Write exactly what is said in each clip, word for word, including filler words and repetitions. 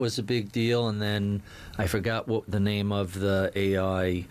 was a big deal, and then I forgot what the name of the A I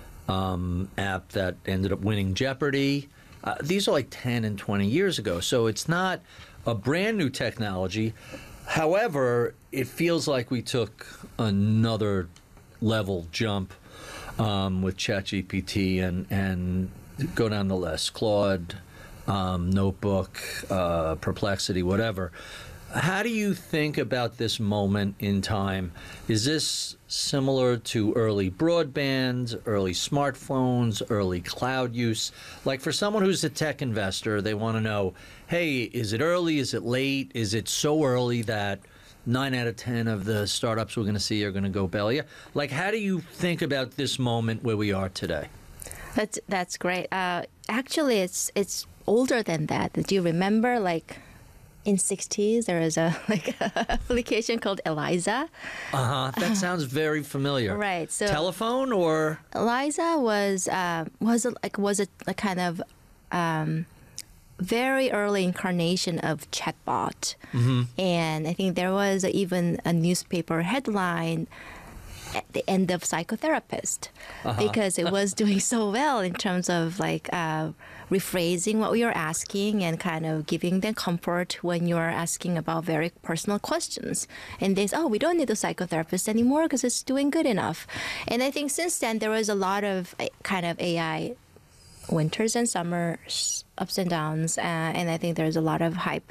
um, app that ended up winning Jeopardy. Uh, these are like ten and twenty years ago, so it's not a brand new technology. However, it feels like we took another level jump um, with ChatGPT and, and go down the list, Claude, um, Notebook, uh, Perplexity, whatever. How do you think about this moment in time? Is this similar to early broadband, early smartphones, early cloud use? Like for someone who's a tech investor, they want to know, hey, is it early? Is it late? Is it so early that nine out of ten of the startups we're going to see are going to go belly? Like, how do you think about this moment where we are today? That's that's great. Uh, actually, it's it's older than that. Do you remember, like, in sixties, there was a like a application called Eliza. Uh huh. That sounds very familiar. Right. So telephone or Eliza was uh, was a, like was a, a kind of um, very early incarnation of chatbot, mm-hmm. and I think there was even a newspaper headline at the end of Psychotherapist, uh-huh. because it was doing so well in terms of like uh, rephrasing what we were asking and kind of giving them comfort when you're asking about very personal questions. And they say, oh, we don't need a psychotherapist anymore because it's doing good enough. And I think since then there was a lot of uh, kind of A I winters and summers, ups and downs, uh, and I think there's a lot of hype.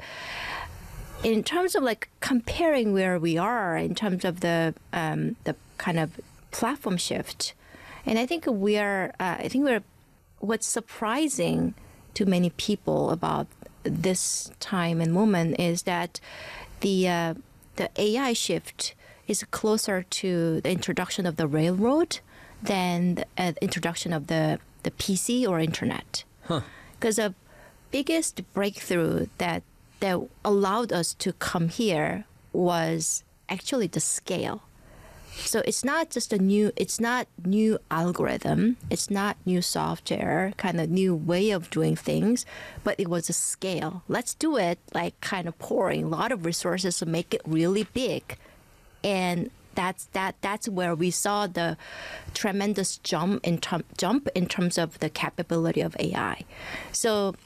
In terms of like comparing where we are in terms of the um, the kind of platform shift, and I think we are. Uh, I think we're. What's surprising to many people about this time and moment is that the uh, the A I shift is closer to the introduction of the railroad than the uh, introduction of the the P C or internet. Because huh. the biggest breakthrough that that allowed us to come here was actually the scale. So it's not just a new, it's not new algorithm, it's not new software, kind of new way of doing things, but it was a scale. Let's do it like kind of pouring a lot of resources to make it really big. And that's that. That's where we saw the tremendous jump in, term, jump in terms of the capability of A I. So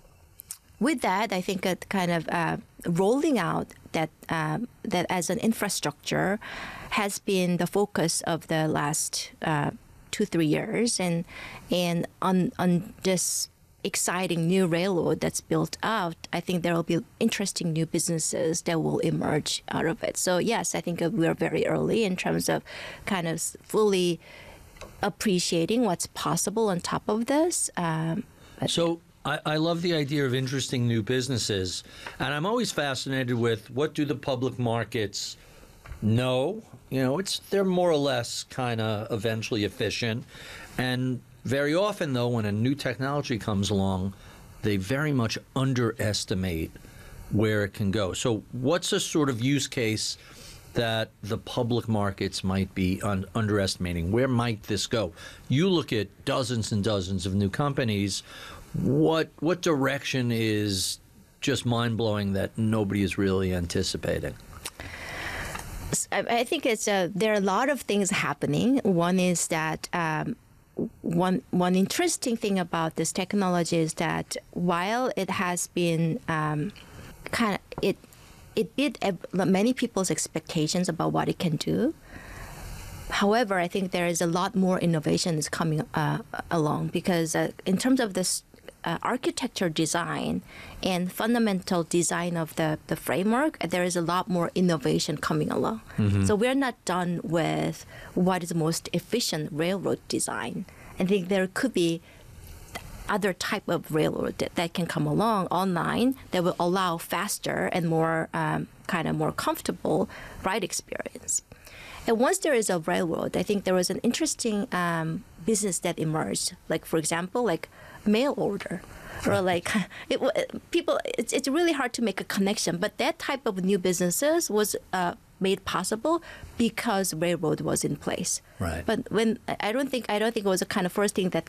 with that, I think it kind of uh, rolling out that um, that as an infrastructure has been the focus of the last uh, two three years, and and on on this exciting new railroad that's built out, I think there will be interesting new businesses that will emerge out of it. So yes, I think we are very early in terms of kind of fully appreciating what's possible on top of this. Um, so. I, I love the idea of interesting new businesses, and I'm always fascinated with what do the public markets know? You know, it's they're more or less kind of eventually efficient, and very often, though, when a new technology comes along, they very much underestimate where it can go. So what's a sort of use case that the public markets might be un- underestimating? Where might this go? You look at dozens and dozens of new companies. What what direction is just mind-blowing that nobody is really anticipating? I think it's a, there are a lot of things happening. One is that um, one one interesting thing about this technology is that while it has been um, kind of it it beat many people's expectations about what it can do. However, I think there is a lot more innovation is coming uh, along because uh, in terms of this. Uh, architecture design and fundamental design of the, the framework, there is a lot more innovation coming along. Mm-hmm. So we're not done with what is the most efficient railroad design. I think there could be other type of railroad that, that can come along online that will allow faster and more um, kind of more comfortable ride experience. And once there is a railroad, I think there was an interesting um, business that emerged. Like, for example, like mail order, or like it, people. It's it's really hard to make a connection. But that type of new businesses was uh, made possible because railroad was in place. Right. But when I don't think I don't think it was the kind of first thing that